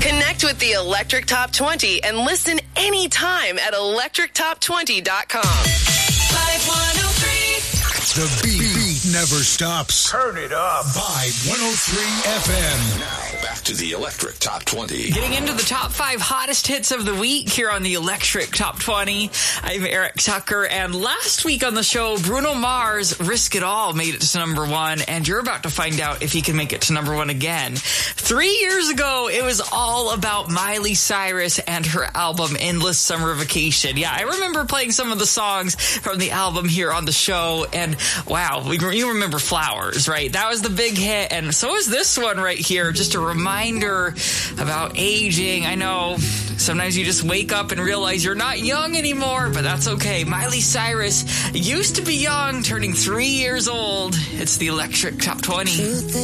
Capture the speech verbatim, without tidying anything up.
Connect with the Electric Top twenty and listen anytime at electric top twenty dot com. Live one oh three. The beat, beat never stops. Turn it up. Vibe one oh three F M. Now back to the Electric Top twenty. Getting into the top five hottest hits of the week here on the Electric Top twenty. I'm Eric Tucker, and last week on the show, Bruno Mars' Risk It All made it to number one, and you're about to find out if he can make it to number one again. Three years ago, it was all about Miley Cyrus and her album Endless Summer Vacation. Yeah, I remember playing some of the songs from the album here on the show, and wow, you remember Flowers, right? That was the big hit, and so is this one right here. Just a reminder about aging. I know sometimes you just wake up and realize you're not young anymore, but that's okay. Miley Cyrus used to be young, turning three years old. It's the Electric Top twenty.